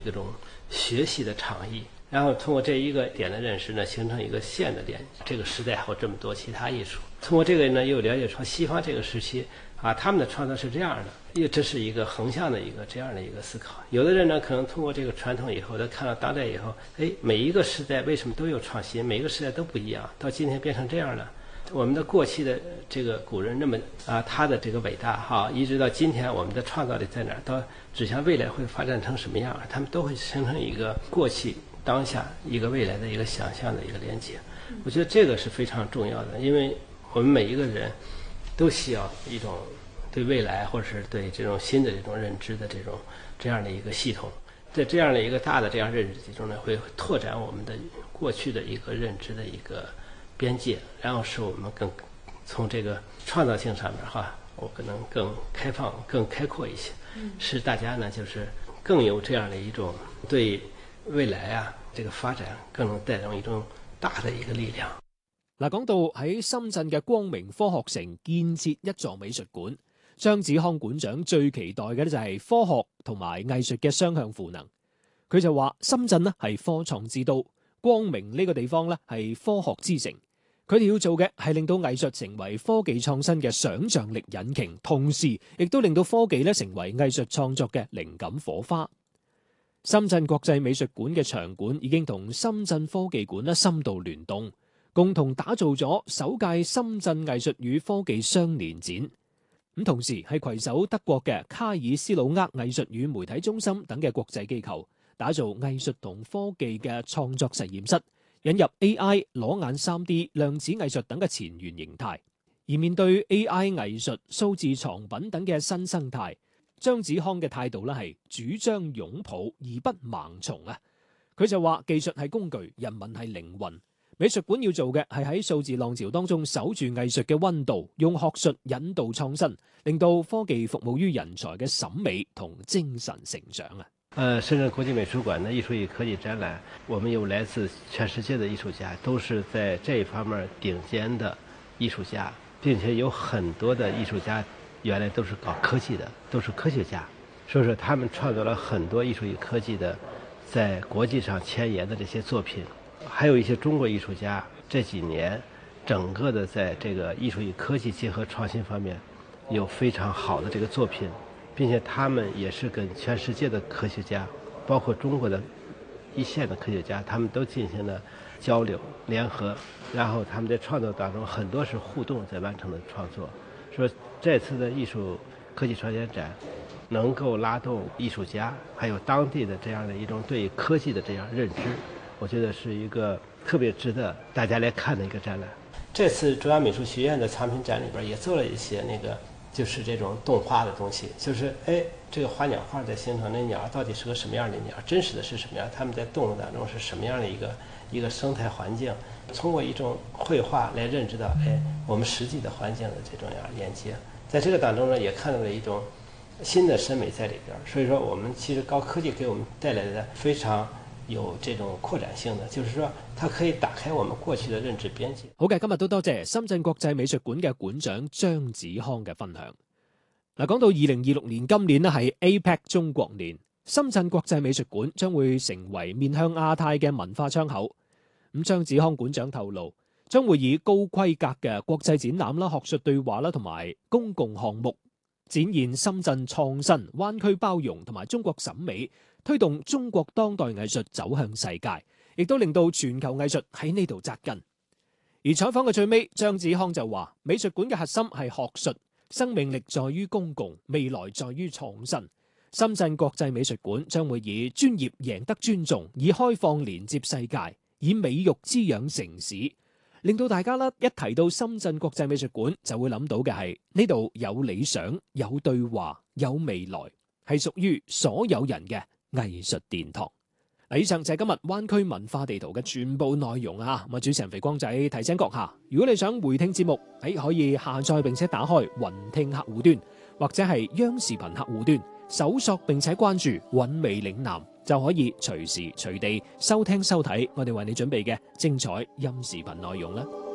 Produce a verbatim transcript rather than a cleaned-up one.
这种学习的倡议，然后通过这一个点的认识呢，形成一个线的点。这个时代还有这么多其他艺术，通过这个呢，又了解出西方这个时期啊，他们的创作是这样的，因为这是一个横向的一个这样的一个思考。有的人呢，可能通过这个传统以后，他看到当代以后，哎，每一个时代为什么都有创新，每一个时代都不一样，到今天变成这样了。我们的过去的这个古人那么啊，他的这个伟大哈，一直到今天，我们的创造力在哪儿？到指向未来会发展成什么样？他们都会形成一个过去、当下一个未来的一个想象的一个连接。我觉得这个是非常重要的，因为我们每一个人都需要一种对未来或者是对这种新的这种认知的这种这样的一个系统。在这样的一个大的这样认知集中呢，会拓展我们的过去的一个认知的一个边界，然后使我们更从这个创造性上面哈，我可能更开放、更开阔一些，使大家呢就是更有这样的一种对未來啊這個發展更能帶動一種大的一個力量。 嗱，講到喺深圳嘅光明科學城建設一座美術館，張子康館長最期待嘅咧就係科學同埋藝術嘅雙向賦能。佢就話深圳呢係科創之都，光明呢個地方呢係科學之城。佢哋要做嘅係令到藝術成為科技創新嘅想像力引擎，同時亦都令到科技咧成為藝術創作嘅靈感火花。深圳國際美術館嘅場館已經同深圳科技館咧深度聯動，共同打造咗首屆深圳藝術與科技雙年展。咁同時係攜手德國嘅卡爾斯魯厄藝術與媒體中心等嘅國際機構，打造藝術同科技嘅創作實驗室，引入 A I、裸眼 三 D、量子藝術等嘅前沿形態。而面對 A I 藝術、數字藏品等嘅新生態，張子康嘅態度咧係主張擁抱而不盲從啊！佢就話技術係工具，人民係靈魂。美術館要做嘅係喺數字浪潮當中守住藝術嘅溫度，用學術引導創新，令到科技服務於人才嘅審美同精神成長啊！ 呃，深圳国际美术馆的艺术与科技展览，我们有来自全世界的艺术家，都是在这一方面顶尖的艺术家，并且有很多的艺术家原来都是搞科技的，都是科学家，所以说他们创造了很多艺术与科技的在国际上前沿的这些作品。还有一些中国艺术家这几年整个的在这个艺术与科技结合创新方面有非常好的这个作品，并且他们也是跟全世界的科学家，包括中国的一线的科学家，他们都进行了交流联合，然后他们在创作当中很多是互动在完成的创作。说这次的艺术科技双年展能够拉动艺术家还有当地的这样的一种对科技的这样认知，我觉得是一个特别值得大家来看的一个展览。这次中央美术学院的藏品展里边也做了一些那个就是这种动画的东西，就是哎，这个花鸟画在形成，那鸟到底是个什么样的鸟，真实的是什么样，它们在动物当中是什么样的一个一个生态环境，通过一种绘画来认知到哎我们实际的环境的这种样连接。在这个当中呢，也看到了一种新的审美在里边。所以說我們其實高科技給我們帶來的非常有這種擴展性的，就是說它可以打開我們過去的認知邊界。 好嘅，今日都多謝深圳國際美術館嘅館長張子康嘅分享。嗱，講到二零二六年今年呢係 A P E C 中國年，深圳國際美術館將會成為面向亞太嘅文化窗口。咁張子康館長透露，將會以高規格嘅國際展覽啦、學術對話啦同埋公共項目，展現深圳創新、灣區包容同埋中國審美，推動中國當代藝術走向世界，亦都令到全球藝術喺呢度扎根。而採訪嘅最尾，張子康就話：美術館嘅核心係學術，生命力在於公共，未來在於創新。深圳國際美術館將會以專業贏得尊重，以開放連接世界，以美育滋養城市。令到大家啦，一提到深圳國際美術館，就會諗到嘅係呢度有理想、有對話、有未來，係屬於所有人嘅藝術殿堂。嗱，以上就係今日灣區文化地圖嘅全部內容啊！咁啊，主持人肥光仔提醒閣下，如果你想回聽節目，喺可以下載並且打開雲聽客戶端，或者係央視頻客戶端，搜索並且關注韻味嶺南，就可以隨時隨地收聽收睇我哋為你準備嘅精彩音視頻內容啦。